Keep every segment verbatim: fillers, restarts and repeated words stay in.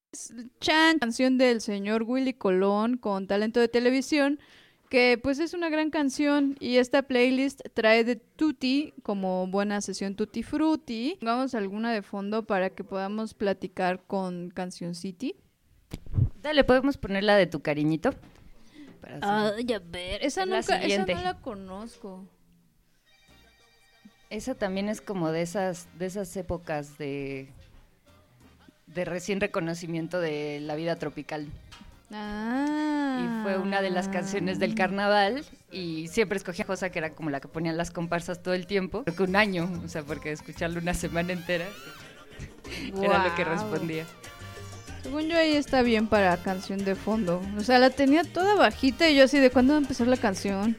Chan, canción del señor Willy Colón con talento de televisión, que pues es una gran canción y esta playlist trae de Tutti como buena sesión Tutti Frutti. Pongamos alguna de fondo para que podamos platicar con Canción City. Dale, podemos poner la de Tu Cariñito. Ay, a ver, esa, nunca, esa no la conozco. Esa también es como de esas, de esas épocas de... de recién reconocimiento de la vida tropical. Ah. Y fue una de las canciones del carnaval y siempre escogía cosa que era como la que ponían las comparsas todo el tiempo. Creo que un año, o sea, porque escucharlo una semana entera wow. Era lo que respondía. Según yo ahí está bien para canción de fondo. O sea, la tenía toda bajita y yo así de ¿cuándo va a empezar la canción?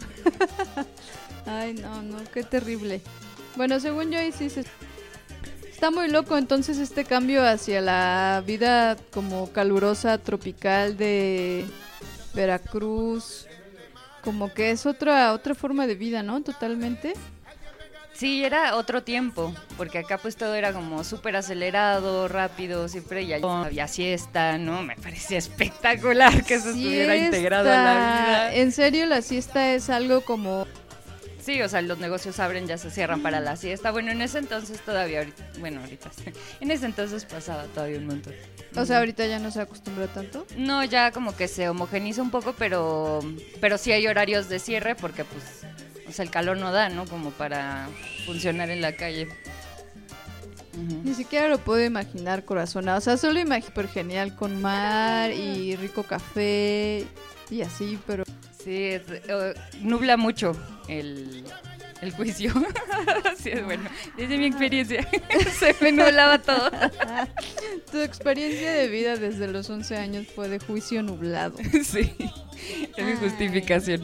Ay, no, no, qué terrible. Bueno, según yo ahí sí se... Está muy loco entonces este cambio hacia la vida como calurosa, tropical de Veracruz. Como que es otra otra forma de vida, ¿no? Totalmente. Sí, era otro tiempo, porque acá pues todo era como súper acelerado, rápido, siempre ya había siesta, ¿no? Me parecía espectacular que eso siesta. Estuviera integrado en la vida. En serio, la siesta es algo como... Sí, o sea, los negocios abren, ya se cierran para la siesta. Bueno, en ese entonces todavía, ahorita, bueno, ahorita, en ese entonces pasaba todavía un montón. O sea, ahorita ya no se acostumbra tanto. No, ya como que se homogeniza un poco, pero, pero sí hay horarios de cierre porque, pues, o sea, el calor no da, ¿no? Como para funcionar en la calle. Uh-huh. Ni siquiera lo puedo imaginar, corazona. O sea, solo imagino súper genial con mar y rico café y así, pero... Sí, es, uh, nubla mucho el, el juicio. Sí, bueno, desde mi experiencia se me nublaba todo. Tu experiencia de vida desde los once años fue de juicio nublado. Sí, es mi justificación.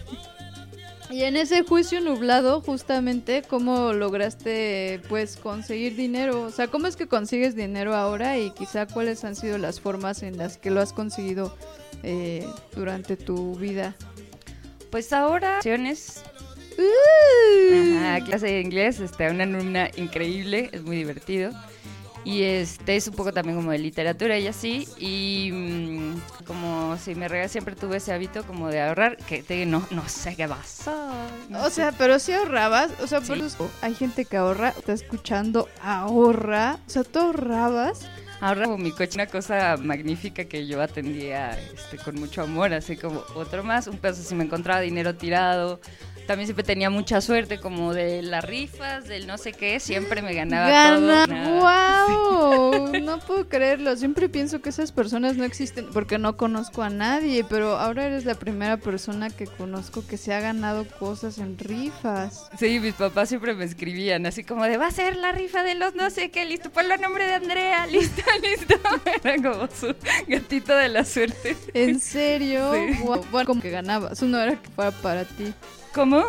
Y en ese juicio nublado, justamente, ¿cómo lograste, pues, conseguir dinero? O sea, ¿cómo es que consigues dinero ahora? Y quizá, ¿cuáles han sido las formas en las que lo has conseguido eh, durante tu vida? Pues ahora, acciones. Uh. Ajá, clase de inglés, este, una alumna increíble, es muy divertido. Y este es un poco también como de literatura y así, y mmm, como si me regalé, siempre tuve ese hábito como de ahorrar, que te, no, no sé qué pasa. No o sé. sea, pero si ahorrabas, o sea, sí. Por eso hay gente que ahorra, está escuchando, ahorra, o sea, ¿tú ahorrabas? Ahorra como mi coche, una cosa magnífica que yo atendía este, con mucho amor, así como otro más, un pedazo si me encontraba dinero tirado. También siempre tenía mucha suerte, como de las rifas, del no sé qué, siempre me ganaba Gana. todo. ¡Wow! Sí. No puedo creerlo, siempre pienso que esas personas no existen, porque no conozco a nadie, pero ahora eres la primera persona que conozco que se ha ganado cosas en rifas. Sí, mis papás siempre me escribían, así como de, va a ser la rifa de los no sé qué, listo, ponlo a nombre de Andrea, listo, listo. Era como su gatito de la suerte. ¿En serio? Sí. Wow. Bueno, como que ganabas, no era que fuera para ti. ¿Cómo?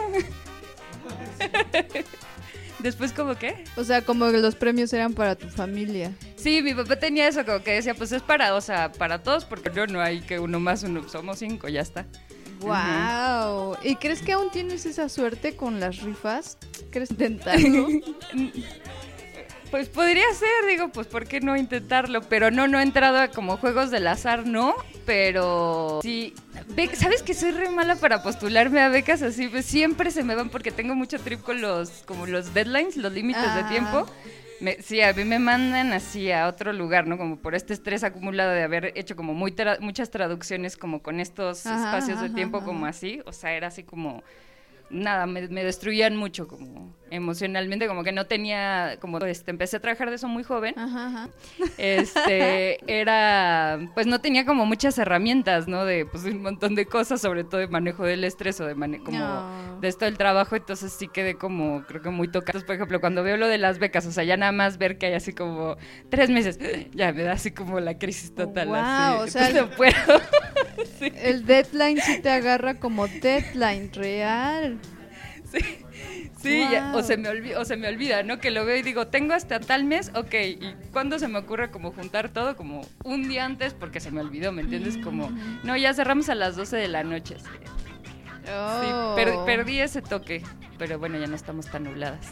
¿Después cómo qué? O sea, como que los premios eran para tu familia. Sí, mi papá tenía eso, como que decía, pues es para, o sea, para todos, porque yo no hay que uno más, uno, somos cinco, ya está. ¡Wow! Uh-huh. ¿Y crees que aún tienes esa suerte con las rifas? ¿Quieres intentarlo? Pues podría ser, digo, pues ¿por qué no intentarlo? Pero no, no he entrado a como juegos del azar, no, pero sí, be- ¿sabes que soy re mala para postularme a becas así? Pues siempre se me van porque tengo mucho trip con los, como los deadlines, los límites ah. de tiempo. Me, sí, a mí me mandan así a otro lugar, ¿no? Como por este estrés acumulado de haber hecho como muy tra- muchas traducciones como con estos ajá, espacios ajá, de tiempo ajá. como así, o sea, era así como... Nada, me, me destruían mucho como emocionalmente, como que no tenía, como este, empecé a trabajar de eso muy joven, ajá, ajá. este, era, pues no tenía como muchas herramientas, ¿no? De, pues un montón de cosas, sobre todo de manejo del estrés o de manejo, como no. de esto del trabajo, entonces sí quedé como, creo que muy tocada. Entonces, por ejemplo, cuando veo lo de las becas, o sea, ya nada más ver que hay así como tres meses, ya me da así como la crisis total, wow, así, o sea, no puedo. Sí. El deadline sí te agarra como deadline real. Sí, sí wow. ya, o, se me olvida, o se me olvida, ¿no? Que lo veo y digo, tengo hasta tal mes, ok, ¿y cuándo se me ocurre como juntar todo? Como un día antes porque se me olvidó, ¿me entiendes? Como, no, ya cerramos a las doce de la noche. Sí, oh. sí per, perdí ese toque, pero bueno, ya no estamos tan nubladas.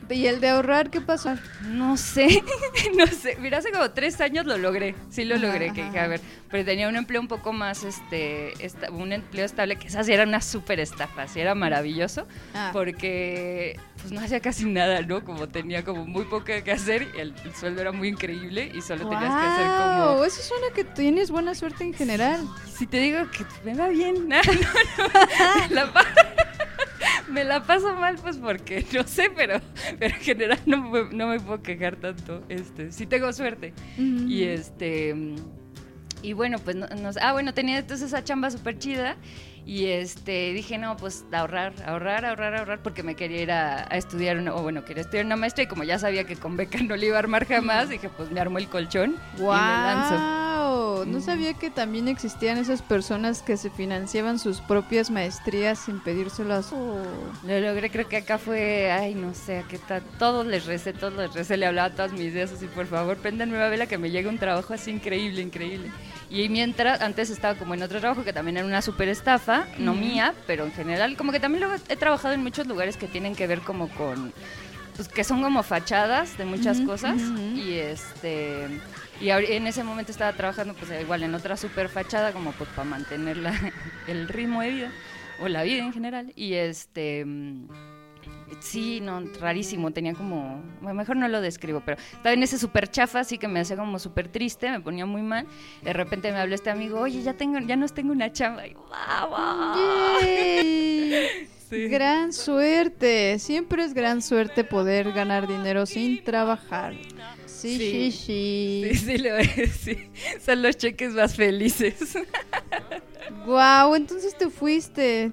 ¿Y el de ahorrar qué pasó? No sé, no sé. Mira, hace como tres años lo logré. Sí lo Ajá, logré, que ajá. dije, a ver, pero tenía un empleo un poco más, este, esta- un empleo estable, que esa sí era una súper estafa, sí era maravilloso, Ah. porque pues no hacía casi nada, ¿no? Como tenía como muy poco que hacer, y el, el sueldo era muy increíble y solo tenías que hacer como... Wow, eso suena que tienes buena suerte en general. Si te digo que me va bien, no, no, no, me la pa- me la paso mal, pues porque no sé, pero, pero en general no, me- no me puedo quejar tanto. Este, sí tengo suerte. Mm. Y este y bueno, pues no, no sé. Ah, bueno, tenía entonces esa chamba súper chida. Y este dije, no, pues ahorrar, ahorrar, ahorrar, ahorrar, porque me quería ir a, a estudiar, una, o bueno, quería estudiar una maestra, y como ya sabía que con beca no le iba a armar jamás, dije, pues me armo el colchón y me lanzo. Wow, no Mm. sabía que también existían esas personas que se financiaban sus propias maestrías sin pedírselas. Oh. Lo logré, creo que acá fue, ay, no sé, ¿a qué tal? Todos les recé, todos les recé, le hablaba a todas mis ideas así, por favor, préndanme una vela que me llegue un trabajo así increíble, increíble. Y mientras, antes estaba como en otro trabajo que también era una súper estafa, no Ujú. mía, pero en general, como que también luego he trabajado en muchos lugares que tienen que ver como con, pues que son como fachadas de muchas Ujú, cosas, ujú, ujú. y este... Y ahori- en ese momento estaba trabajando pues igual en otra super fachada, como pues para mantener la- el ritmo de vida, o la vida en general, y este... mm, sí, no, rarísimo, tenía como, bueno, mejor no lo describo, pero estaba en ese súper chafa, así que me hacía como súper triste, me ponía muy mal. De repente me habló este amigo, oye, ya tengo, ya nos tengo una chamba. Y yo, ¡vamos! Yay. Sí. Gran suerte, siempre es gran suerte poder ganar dinero sin trabajar. Sí, sí, Sí. sí. Sí, sí, le voy a decir. Son los cheques más felices. Wow, entonces te fuiste.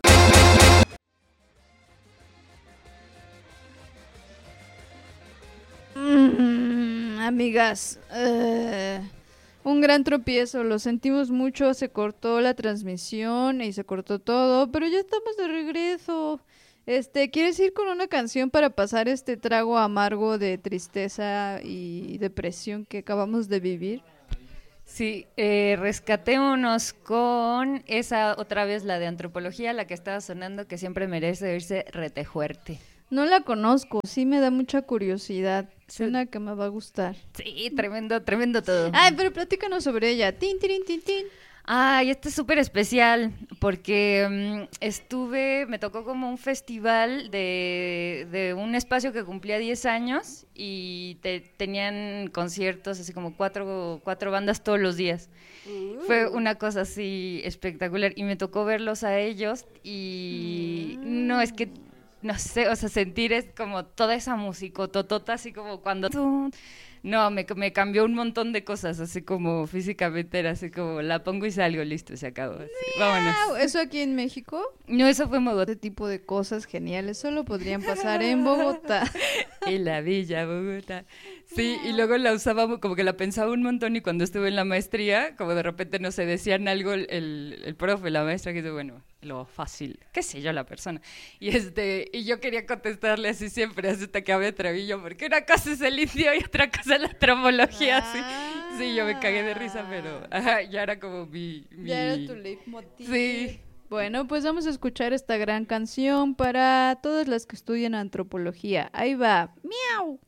Mm, amigas, eh, un gran tropiezo, lo sentimos mucho, se cortó la transmisión y se cortó todo, pero ya estamos de regreso. Este, ¿quieres ir con una canción para pasar este trago amargo de tristeza y depresión que acabamos de vivir? Sí, eh, rescatémonos con esa otra vez, la de antropología, la que estaba sonando, que siempre merece oírse retejuerte. No la conozco, sí me da mucha curiosidad. Suena que me va a gustar. Sí, tremendo, tremendo todo. Ay, pero platícanos sobre ella. Tin, tirin, tin, tin. Ay, este es súper especial porque mm, estuve, me tocó como un festival de, de un espacio que cumplía diez años y te- tenían conciertos, así como cuatro, cuatro bandas todos los días. Fue una cosa así espectacular y me tocó verlos a ellos y no, es que, no sé, o sea, sentir es como toda esa música, totota, así como cuando... No, me, me cambió un montón de cosas, así como físicamente era así como la pongo y salgo, listo, se acabó. Así, vámonos. Au, ¿eso aquí en México? No, eso fue en Bogotá. Este tipo de cosas geniales solo podrían pasar en Bogotá. En la Villa Bogotá. Sí, y luego la usaba, como que la pensaba un montón, y cuando estuve en la maestría, como de repente, no sé, decían algo el, el, el profe, la maestra, que dice, bueno, lo fácil, qué sé yo, la persona. Y este y yo quería contestarle así siempre, hasta que me atreví yo, porque una cosa es el indio y otra cosa es la antropología, así. Sí, yo me cagué de risa, pero ajá, ya era como mi... mi... Ya era tu leitmotiv. Sí. Bueno, pues vamos a escuchar esta gran canción para todas las que estudian antropología. Ahí va. ¡Miau!